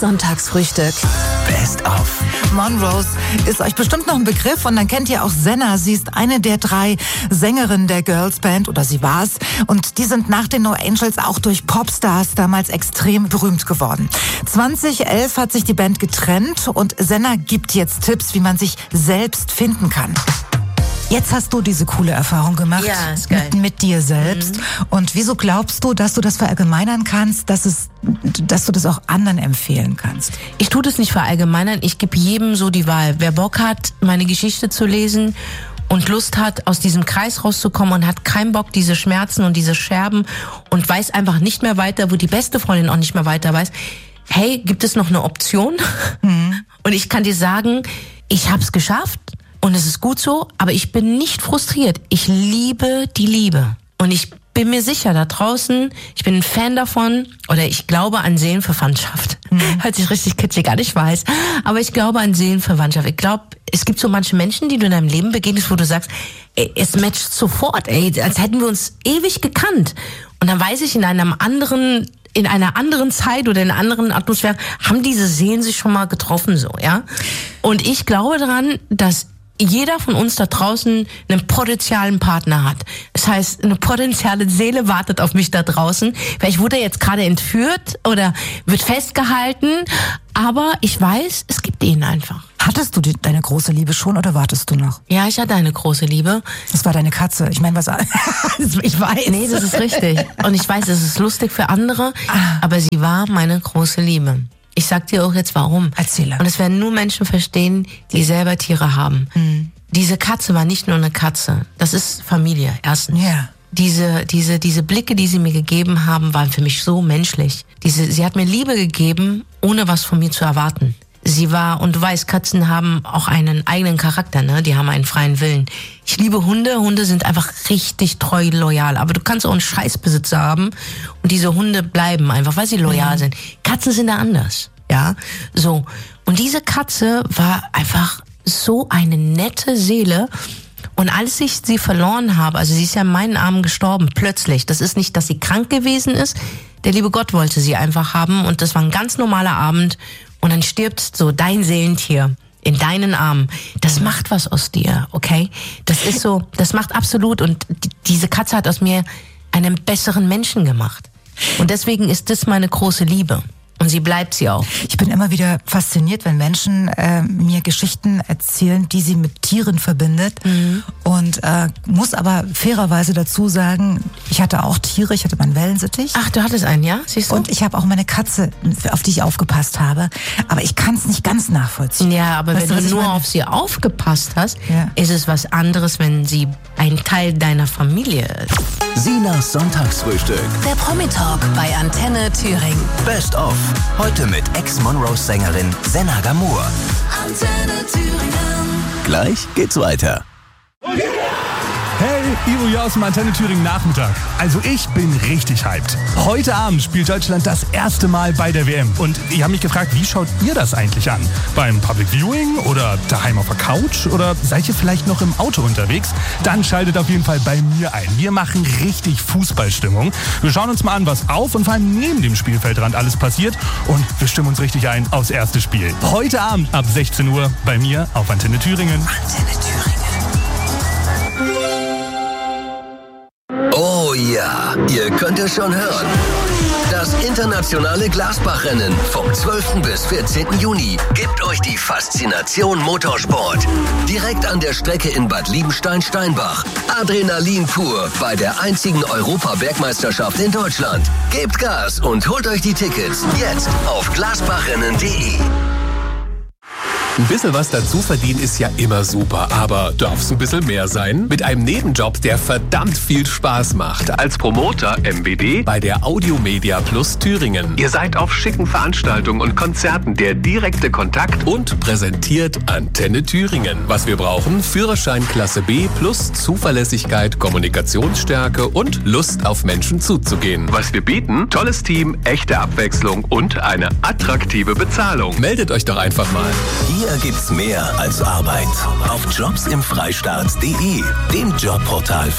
Sonntagsfrühstück. Best of. Monrose ist euch bestimmt noch ein Begriff und dann kennt ihr auch Senna. Sie ist eine der 3 Sängerinnen der Girlsband, oder sie war's. Und die sind nach den No Angels auch durch Popstars damals extrem berühmt geworden. 2011 hat sich die Band getrennt und Senna gibt jetzt Tipps, wie man sich selbst finden kann. Jetzt hast du diese coole Erfahrung gemacht, ja, ist geil. Mit dir selbst. Und wieso glaubst du, dass du das verallgemeinern kannst, dass du das auch anderen empfehlen kannst? Ich tue das nicht verallgemeinern, ich gebe jedem so die Wahl. Wer Bock hat, meine Geschichte zu lesen und Lust hat, aus diesem Kreis rauszukommen und hat keinen Bock, diese Schmerzen und diese Scherben und weiß einfach nicht mehr weiter, wo die beste Freundin auch nicht mehr weiter weiß, hey, gibt es noch eine Option? Und ich kann dir sagen, ich hab's geschafft. Und es ist gut so, aber ich bin nicht frustriert. Ich liebe die Liebe. Und ich bin mir sicher, da draußen, ich bin ein Fan davon, oder ich glaube an Seelenverwandtschaft. Hört sich richtig kitschig an, ich weiß. Aber ich glaube an Seelenverwandtschaft. Ich glaube, es gibt so manche Menschen, die du in deinem Leben begegnest, wo du sagst, ey, es matcht sofort, ey, als hätten wir uns ewig gekannt. Und dann weiß ich, in einer anderen Zeit oder in einer anderen Atmosphäre haben diese Seelen sich schon mal getroffen, so, ja. Und ich glaube daran, dass jeder von uns da draußen einen potenziellen Partner hat. Das heißt, eine potenzielle Seele wartet auf mich da draußen. Vielleicht wurde er jetzt gerade entführt oder wird festgehalten, aber ich weiß, es gibt ihn einfach. Hattest du deine große Liebe schon oder wartest du noch? Ja, ich hatte eine große Liebe. Das war deine Katze. Ich meine, was? Ich weiß. Nee, das ist richtig. Und ich weiß, es ist lustig für andere, aber sie war meine große Liebe. Ich sag dir auch jetzt warum. Erzähle. Und es werden nur Menschen verstehen, die selber Tiere haben. Diese Katze war nicht nur eine Katze. Das ist Familie, erstens. Ja. Diese Blicke, die sie mir gegeben haben, waren für mich so menschlich. Sie hat mir Liebe gegeben, ohne was von mir zu erwarten. Sie war, und du weißt, Katzen haben auch einen eigenen Charakter, ne? Die haben einen freien Willen. Ich liebe Hunde. Hunde sind einfach richtig treu, loyal. Aber du kannst auch einen Scheißbesitzer haben und diese Hunde bleiben einfach, weil sie loyal sind. Katzen sind da anders, ja? So. Und diese Katze war einfach so eine nette Seele. Und als ich sie verloren habe, also sie ist ja in meinen Armen gestorben, plötzlich. Das ist nicht, dass sie krank gewesen ist. Der liebe Gott wollte sie einfach haben und das war ein ganz normaler Abend. Und dann stirbt so dein Seelentier in deinen Armen. Das macht was aus dir, okay? Das ist so, das macht absolut. Und diese Katze hat aus mir einen besseren Menschen gemacht. Und deswegen ist das meine große Liebe. Und sie bleibt sie auch. Ich bin immer wieder fasziniert, wenn Menschen mir Geschichten erzählen, die sie mit Tieren verbindet. Und muss aber fairerweise dazu sagen, ich hatte auch Tiere, ich hatte meinen Wellensittich. Ach, du hattest einen, ja? Siehst du? Und ich habe auch meine Katze, auf die ich aufgepasst habe. Aber ich kann es nicht ganz nachvollziehen. Ja, aber wenn du nur auf sie aufgepasst hast, ist es was anderes, wenn sie ein Teil deiner Familie ist. Sinas Sonntagsfrühstück. Der Promi-Talk bei Antenne Thüringen. Best of. Heute mit Ex-Monrose-Sängerin Senna Gamur. Antenne Thüringen. Gleich geht's weiter. Hey, Ivo hier aus dem Antenne Thüringen Nachmittag. Also ich bin richtig hyped. Heute Abend spielt Deutschland das erste Mal bei der WM. Und ich habe mich gefragt, wie schaut ihr das eigentlich an? Beim Public Viewing oder daheim auf der Couch? Oder seid ihr vielleicht noch im Auto unterwegs? Dann schaltet auf jeden Fall bei mir ein. Wir machen richtig Fußballstimmung. Wir schauen uns mal an, was auf und vor allem neben dem Spielfeldrand alles passiert. Und wir stimmen uns richtig ein aufs erste Spiel. Heute Abend ab 16 Uhr bei mir auf Antenne Thüringen. Antenne Thüringen. Oh ja, ihr könnt es schon hören. Das internationale Glasbach-Rennen vom 12. bis 14. Juni gibt euch die Faszination Motorsport. Direkt an der Strecke in Bad Liebenstein-Steinbach. Adrenalin pur bei der einzigen Europa-Bergmeisterschaft in Deutschland. Gebt Gas und holt euch die Tickets jetzt auf glasbachrennen.de. Ein bisschen was dazu verdienen ist ja immer super, aber darf's ein bisschen mehr sein? Mit einem Nebenjob, der verdammt viel Spaß macht. Als Promoter MBD bei der Audiomedia Plus Thüringen. Ihr seid auf schicken Veranstaltungen und Konzerten der direkte Kontakt und präsentiert Antenne Thüringen. Was wir brauchen: Führerschein Klasse B plus Zuverlässigkeit, Kommunikationsstärke und Lust auf Menschen zuzugehen. Was wir bieten: tolles Team, echte Abwechslung und eine attraktive Bezahlung. Meldet euch doch einfach mal. Hier gibt's mehr als Arbeit. Auf jobsimfreistaat.de, dem Jobportal